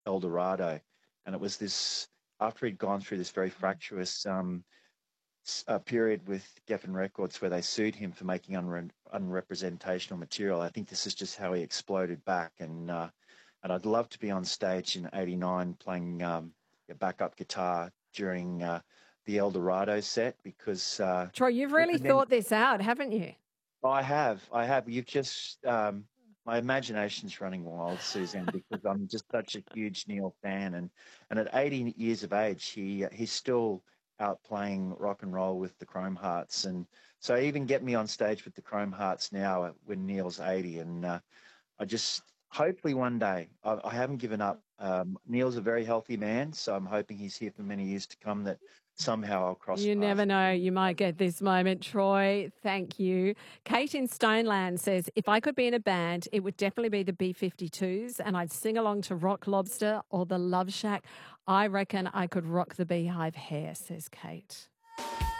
El Dorado, and it was this after he'd gone through this very fractious period with Geffen Records where they sued him for making unrepresentational material. I think this is just how he exploded back, and I'd love to be on stage in '89 playing a backup guitar during the El Dorado set because Troy, you've really and then thought this out, haven't you? I have. You've just my imagination's running wild, Suzanne, because I'm just such a huge Neil fan, and at 80 years of age, he's still out playing rock and roll with the Chrome Hearts, and so even get me on stage with the Chrome Hearts now when Neil's 80, and I just hopefully one day I haven't given up. Neil's a very healthy man, so I'm hoping he's here for many years to come. That somehow I'll cross You paths never with know. him. You might get this moment, Troy. Thank you. Kate in Stoneland says, if I could be in a band, it would definitely be the B-52s and I'd sing along to Rock Lobster or the Love Shack. I reckon I could rock the Beehive hair, says Kate.